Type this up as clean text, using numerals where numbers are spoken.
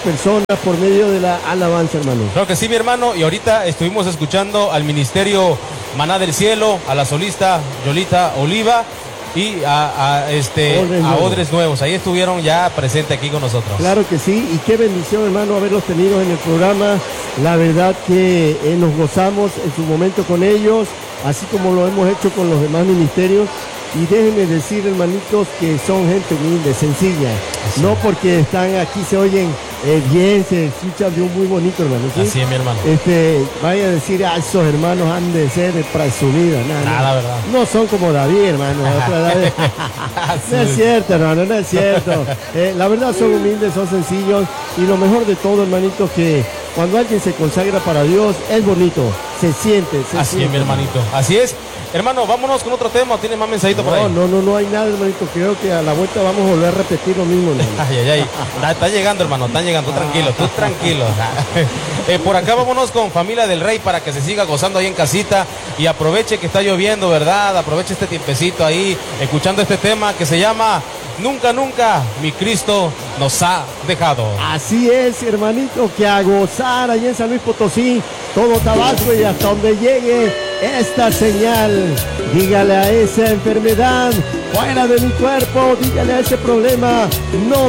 personas por medio de la alabanza, hermano. Creo que sí, mi hermano, y ahorita estuvimos escuchando al ministerio Maná del Cielo, a la solista Yolita Oliva y a Odres Nuevos. Ahí estuvieron ya presentes aquí con nosotros. Claro que sí, y qué bendición, hermano, haberlos tenido en el programa. La verdad que nos gozamos en su momento con ellos, así como lo hemos hecho con los demás ministerios. Y déjenme decir, hermanitos, que son gente humilde, sencilla. Así no porque están aquí, se oyen bien, se escuchan bien, muy bonito, hermano. ¿Sí? Así es, mi hermano. Vaya a decir, esos hermanos han de ser presumidos. Nada, verdad. No son como David, hermano. No es cierto, hermano, no es cierto. La verdad son humildes, son sencillos. Y lo mejor de todo, hermanito, que cuando alguien se consagra para Dios, es bonito, se siente. Así es, mi hermanito. Así es. Hermano, vámonos con otro tema. ¿Tiene más mensajito por ahí? No hay nada, hermanito. Creo que a la vuelta vamos a volver a repetir lo mismo, hermano. Está llegando, hermano. Está llegando. Tú tranquilo. Por acá vámonos con Familia del Rey para que se siga gozando ahí en casita y aproveche que está lloviendo, ¿verdad? Aproveche este tiempecito ahí, escuchando este tema que se llama Nunca, nunca, mi Cristo nos ha dejado. Así es, hermanito, que a gozar allá en San Luis Potosí, todo Tabasco y hasta donde llegue esta señal. Dígale a esa enfermedad, fuera de mi cuerpo, dígale a ese problema, no